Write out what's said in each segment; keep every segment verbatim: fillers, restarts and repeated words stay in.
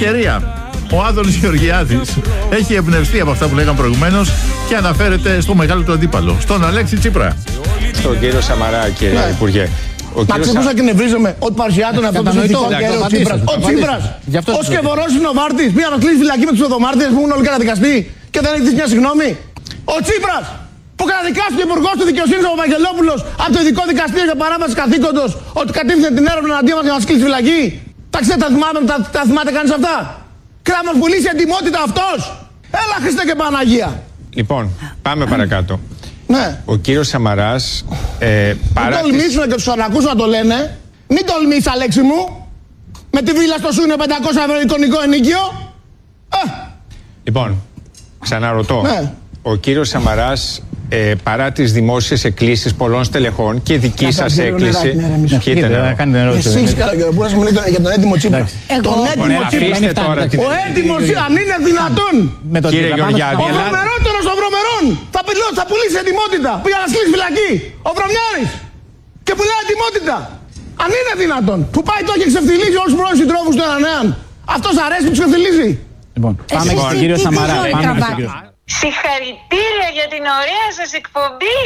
ευκαιρία. Ο Άδωνης Γεωργιάδης έχει εμπνευστεί από αυτά που λέγαμε προηγουμένως και αναφέρεται στο μεγάλο του αντίπαλο, στον Αλέξη Τσίπρα. Στον κύριο Σαμαρά, κύριε ναι. Υπουργέ. Μα ξεπούσα και νευρίζομαι ότι παρουσιάζεται αυτό το συνθηκό και ο Τσίπρας. Ο Τσίπρας, ο σκευωρός είναι ο Βάρτης. Πήγα να κλείσει φυλακή με τους πρωτομάρτυρες που ήμουν όλοι καταδικαστοί και δεν έχει δει μια συγγνώμη. Ο Τσίπρας, που καταδικάστηκε ο υπουργός του δικαιοσύνης ο Βαγγελόπουλος από το ειδικό δικαστήριο για παράβαση καθήκοντος ότι κατήφθηνε την έρευνα εναντίον μας για να μας κλείσει φυλακή. Τα ξέρετε, τα θυμάται, τα, τα θυμάται κανείς αυτά. Και να μας πουλήσει ετοιμότητα αυτός. Έλα Χριστέ και Παναγία. Λοιπόν, πάμε παρακάτω. Ναι. Ο κύριος Σαμαράς ε, παρά μην τολμήσουν και τους ανακούσουν να το λένε. Μην τολμήσεις, Αλέξη μου. Με τη βίλα στο Σούνιο πεντακόσια ευρώ εικονικό ενίκιο. Ε. Λοιπόν, ξαναρωτώ. Ναι. Ο κύριος Σαμαράς ε, παρά τις δημόσιες εκκλήσεις πολλών στελεχών και δική σας έκκληση. Εσείς μπορείς να μιλήσετε για τον έτοιμο Τσίπρα. Τον έτοιμο Τσίπρα. Ο έτοιμος Τσίπρα, αν είναι δυνατόν. Κύριε Γεωργιάδη. Ο βρωμερότερος των βρωμερών θα πουλήσει ετοιμότητα. Πήγα να σκλήσει φυλακή. Ο Βρωμιάρης. Και πουλάει ετοιμότητα. Αν είναι δυνατόν. Που πάει τώρα και ξεφτιλίζει όλους τους πρώην συντρόφους του έναν έναν. Αυτός αρέσει που ξεφτιλίζει. Λοιπόν, πάμε στον κύριο Σαμαρά. Συγχαρητήρια για την ωραία σας εκπομπή.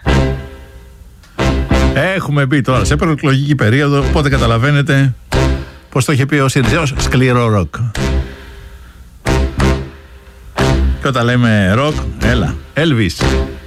Έχουμε μπει τώρα σε προεκλογική περίοδο, οπότε καταλαβαίνετε πως το είχε πει ο Σιριζέος, σκληρό ροκ. Και όταν λέμε ροκ, έλα, Elvis.